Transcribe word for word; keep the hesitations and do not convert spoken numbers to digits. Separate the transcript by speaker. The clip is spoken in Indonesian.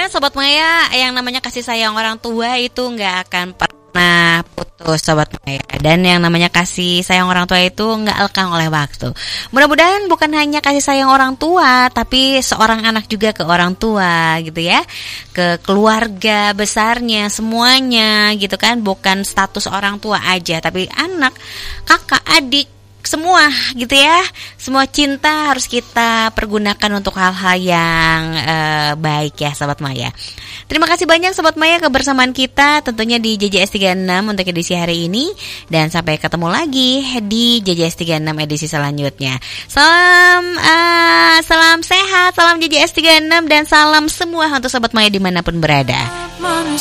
Speaker 1: Mudah-mudahan Sobat Maya, yang namanya kasih sayang orang tua itu nggak akan pernah putus Sobat Maya. Dan yang namanya kasih sayang orang tua itu nggak lekang oleh waktu. Mudah-mudahan bukan hanya kasih sayang orang tua, tapi seorang anak juga ke orang tua gitu ya, ke keluarga besarnya semuanya gitu kan. Bukan status orang tua aja, tapi anak, kakak, adik, semua gitu ya. Semua cinta harus kita pergunakan untuk hal-hal yang uh, baik ya Sobat Maya. Terima kasih banyak Sobat Maya kebersamaan kita tentunya di J J S tiga puluh enam untuk edisi hari ini. Dan sampai ketemu lagi di J J S tiga puluh enam edisi selanjutnya. Salam uh, Salam sehat, salam J J S tiga puluh enam, dan salam semua untuk Sobat Maya dimanapun berada.